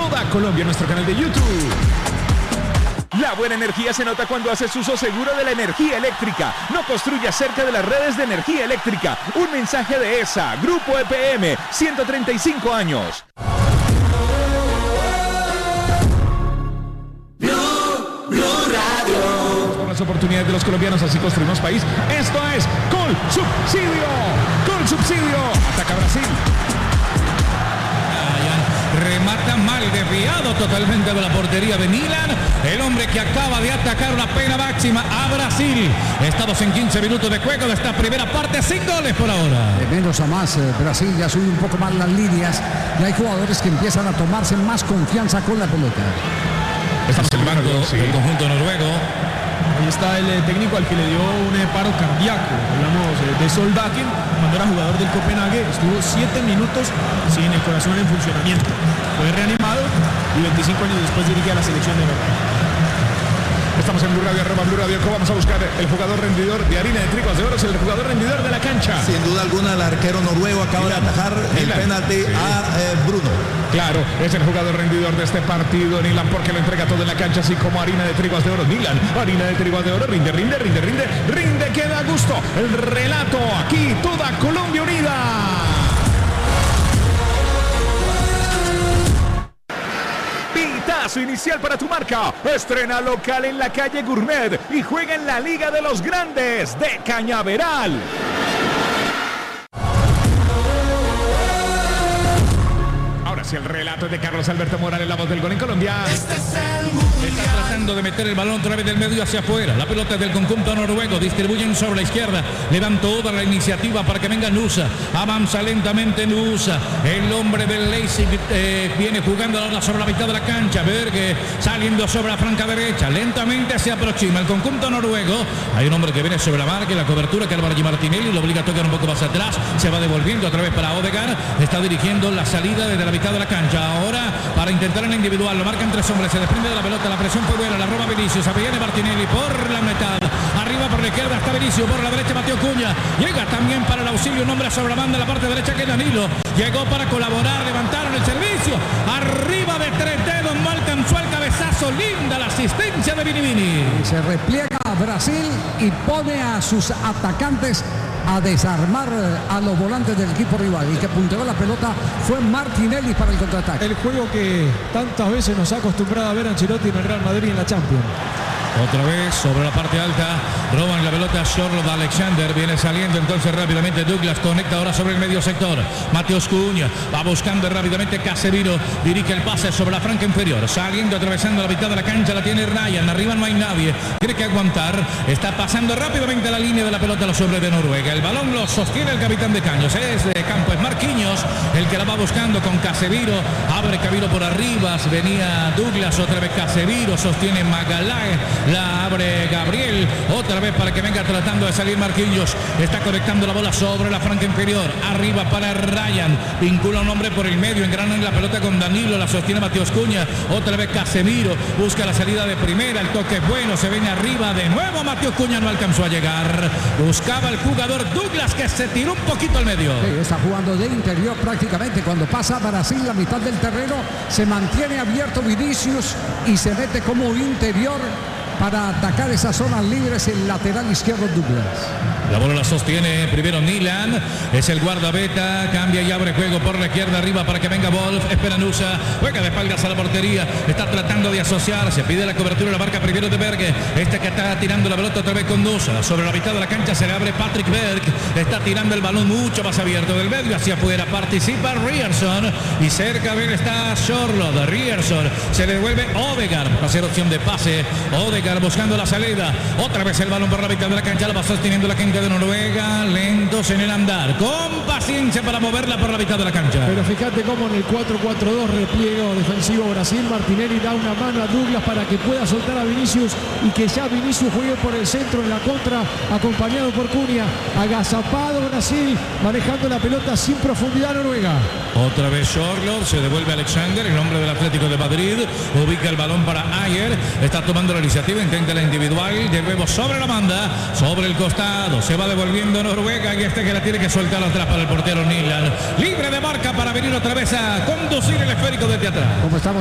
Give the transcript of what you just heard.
toda Colombia en nuestro canal de YouTube. La buena energía se nota cuando haces uso seguro de la energía eléctrica. No construyas cerca de las redes de energía eléctrica. Un mensaje de ESA, Grupo EPM, 135 años. Las oportunidades de los colombianos, así construimos país. Esto es Gol Subsidio. Gol Subsidio. Ataca Brasil. Remata mal, desviado totalmente de la portería de Milan. El hombre que acaba de atacar una pena máxima a Brasil. Estamos en 15 minutos de juego de esta primera parte, sin goles por ahora. De menos a más, Brasil ya sube un poco más las líneas y hay jugadores que empiezan a tomarse más confianza con la pelota. Estamos salvando el conjunto noruego. Ahí está el técnico al que le dio un paro cardíaco. Hablamos de Solbakken, cuando era jugador del Copenhague, estuvo 7 minutos sin el corazón en funcionamiento. Fue reanimado y 25 años después dirige a la selección de Noruega. Estamos en Blue Radio, @Blue Radio. Vamos a buscar el jugador rendidor de harina de trigos de oro, es el jugador rendidor de la cancha. Sin duda alguna, el arquero noruego acaba de atajar el penalti a Bruno. Claro, es el jugador rendidor de este partido, Nilan, porque lo entrega todo en la cancha, así como harina de trigos de oro. Nilan, harina de trigos de oro, rinde, queda a gusto. El relato aquí, toda Colombia unida. Pitazo inicial para tu marca. Estrena local en la calle Gourmet y juega en la Liga de los Grandes de Cañaveral. Ahora sí, el relato es de Carlos Alberto Morales, la voz del gol en Colombia. Está tratando de meter el balón otra vez del medio hacia afuera. La pelota del conjunto noruego. Distribuyen sobre la izquierda. Le dan toda la iniciativa para que venga Nusa. Avanza lentamente Nusa. El hombre del Leipzig viene jugando ahora sobre la mitad de la cancha. Berge saliendo sobre la franca derecha. Lentamente se aproxima el conjunto noruego. Hay un hombre que viene sobre la marca y la cobertura, que Álvaro Martinelli lo obliga a tocar un poco más atrás. Se va devolviendo otra vez para Odegaard. Está dirigiendo la salida desde la mitad de la cancha. Ahora para intentar en la individual. Lo marcan 3 hombres. Se desprende de la pelota. La presión fue buena, la roba Vinicius, viene Martinelli por la mitad, arriba por la izquierda está Vinicius, por la derecha Mateo Cunha, llega también para el auxilio un hombre sobre la banda, la parte derecha que es Danilo, llegó para colaborar, levantaron el servicio, arriba de 3 dedos, no alcanzó el cabezazo, linda la asistencia de Vini. Se repliega a Brasil y pone a sus atacantes a desarmar a los volantes del equipo rival, y que punteó la pelota fue Martinelli para el contraataque. El juego que tantas veces nos ha acostumbrado a ver a Ancelotti en el Real Madrid en la Champions. Otra vez sobre la parte alta, roban la pelota Shorlov Alexander, viene saliendo entonces rápidamente Douglas, conecta ahora sobre el medio sector, Mateus Cunha, va buscando rápidamente Casemiro, dirige el pase sobre la franca inferior, saliendo, atravesando la mitad de la cancha, la tiene Ryan, arriba no hay nadie, tiene que aguantar, está pasando rápidamente la línea de la pelota los hombres de Noruega, el balón lo sostiene el capitán de Caños, es de campo, es Marquinhos, el que la va buscando con Casemiro, abre Casemiro por arriba, venía Douglas, otra vez Casemiro, sostiene Magalhaes, la abre Gabriel, otra vez para que venga tratando de salir Marquinhos, está conectando la bola sobre la franca inferior, arriba para Ryan, vincula a un hombre por el medio, engrana en la pelota con Danilo, la sostiene Mateus Cunha, otra vez Casemiro, busca la salida de primera, el toque es bueno, se viene arriba de nuevo, Mateus Cunha no alcanzó a llegar, buscaba el jugador Douglas que se tiró un poquito al medio. Sí, está jugando de interior prácticamente, cuando pasa Brasil la mitad del terreno, se mantiene abierto Vinicius y se mete como interior para atacar esas zonas libres, el lateral izquierdo Douglas. La bola la sostiene primero Nilan, es el guardabeta, cambia y abre juego por la izquierda arriba para que venga Wolf, espera Nusa, juega de espaldas a la portería, está tratando de asociar, se pide la cobertura, la marca primero de Berge, este que está tirando la pelota otra vez con Nusa, sobre la mitad de la cancha se le abre Patrick Berg, está tirando el balón mucho más abierto del medio hacia afuera, participa Ryerson y cerca de él está Shorlov, Ryerson, se le devuelve Odegaard, va a ser opción de pase, Odegaard buscando la salida, otra vez el balón por la mitad de la cancha, la va sosteniendo la gente de Noruega, lentos en el andar, con paciencia para moverla por la mitad de la cancha. Pero fíjate cómo en el 4-4-2 repliego defensivo Brasil, Martinelli da una mano a Douglas para que pueda soltar a Vinicius y que ya Vinicius juegue por el centro en la contra, acompañado por Cunha, agazapado Brasil, manejando la pelota sin profundidad Noruega. Otra vez Shorlov, se devuelve Alexander, el hombre del Atlético de Madrid, ubica el balón para Ayer, está tomando la iniciativa, intenta la individual, de nuevo sobre la banda, sobre el costado, se va devolviendo Noruega y este que la tiene que soltar atrás para el portero Nilan, libre de marca para venir otra vez a conducir el esférico desde atrás. Como estamos